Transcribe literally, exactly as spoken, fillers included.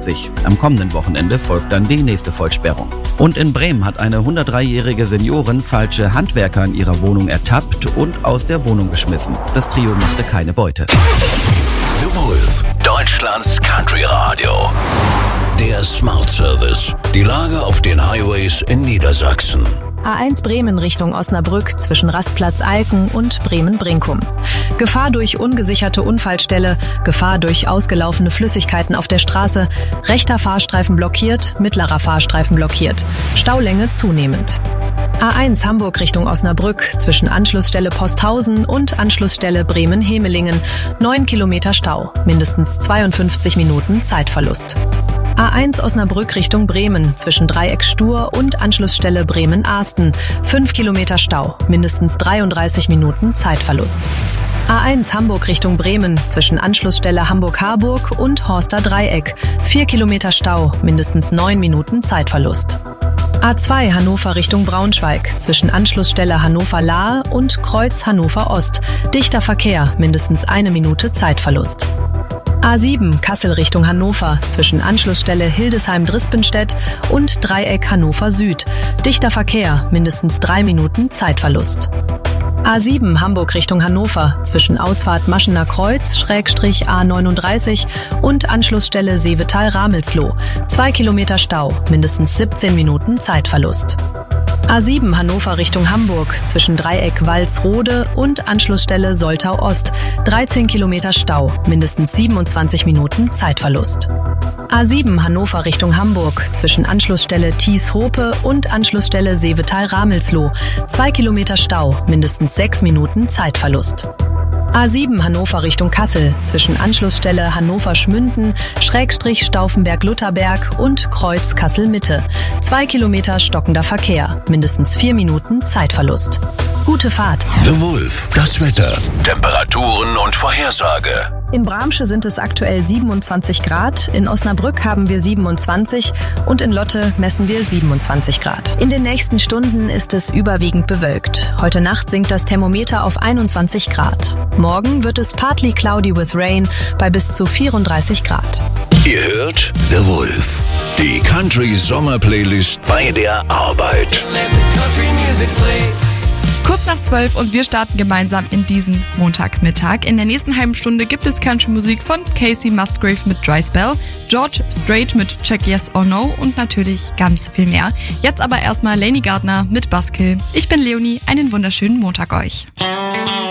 vierzig. Am kommenden Wochenende folgt dann die nächste Vollsperrung. Und in Bremen hat eine hundertdreijährige Seniorin falsche Handwerker in ihrer Wohnung ertappt und aus der Wohnung geschmissen. Das Trio machte keine Beute. The Wolf, Deutschlands Country Radio. Der Smart Service. Die Lage auf den Highways in Niedersachsen. A eins Bremen Richtung Osnabrück zwischen Rastplatz Alken und Bremen-Brinkum. Gefahr durch ungesicherte Unfallstelle, Gefahr durch ausgelaufene Flüssigkeiten auf der Straße, rechter Fahrstreifen blockiert, mittlerer Fahrstreifen blockiert. Staulänge zunehmend. A eins Hamburg Richtung Osnabrück zwischen Anschlussstelle Posthausen und Anschlussstelle Bremen-Hemelingen. Neun Kilometer Stau, mindestens zweiundfünfzig Minuten Zeitverlust. A eins Osnabrück Richtung Bremen zwischen Dreieck Stur und Anschlussstelle Bremen-Arsten. Fünf Kilometer Stau, mindestens dreiunddreißig Minuten Zeitverlust. A eins Hamburg Richtung Bremen zwischen Anschlussstelle Hamburg-Harburg und Horster Dreieck. Vier Kilometer Stau, mindestens neun Minuten Zeitverlust. A zwei Hannover Richtung Braunschweig zwischen Anschlussstelle Hannover-Lahr und Kreuz Hannover-Ost. Dichter Verkehr, mindestens eine Minute Zeitverlust. A sieben Kassel Richtung Hannover zwischen Anschlussstelle Hildesheim-Drispenstedt und Dreieck Hannover Süd. Dichter Verkehr, mindestens drei Minuten Zeitverlust. A sieben Hamburg Richtung Hannover zwischen Ausfahrt Maschener Kreuz Schrägstrich A neununddreißig und Anschlussstelle Seevetal-Ramelsloh. Zwei Kilometer Stau, mindestens siebzehn Minuten Zeitverlust. A sieben Hannover Richtung Hamburg zwischen Dreieck Walsrode und Anschlussstelle Soltau Ost. dreizehn Kilometer Stau, mindestens siebenundzwanzig Minuten Zeitverlust. A sieben Hannover Richtung Hamburg zwischen Anschlussstelle Thies-Hope und Anschlussstelle Seevetal-Ramelsloh. zwei Kilometer Stau, mindestens sechs Minuten Zeitverlust. A sieben Hannover Richtung Kassel zwischen Anschlussstelle Hannover-Schmünden, Schrägstrich Stauffenberg-Lutherberg und Kreuz Kassel-Mitte. Zwei Kilometer stockender Verkehr, mindestens vier Minuten Zeitverlust. Gute Fahrt. The Wolf, das Wetter, Temperaturen und Vorhersage. In Bramsche sind es aktuell siebenundzwanzig Grad, in Osnabrück haben wir siebenundzwanzig und in Lotte messen wir siebenundzwanzig Grad. In den nächsten Stunden ist es überwiegend bewölkt. Heute Nacht sinkt das Thermometer auf einundzwanzig Grad. Morgen wird es partly cloudy with rain bei bis zu vierunddreißig Grad. Ihr hört The Wolf, die Country-Sommer-Playlist bei der Arbeit. Kurz nach zwölf und wir starten gemeinsam in diesen Montagmittag. In der nächsten halben Stunde gibt es Country-Musik von Casey Musgrave mit Dry Spell, George Strait mit Check Yes or No und natürlich ganz viel mehr. Jetzt aber erstmal Lainey Gardner mit Buskill. Ich bin Leonie, einen wunderschönen Montag euch.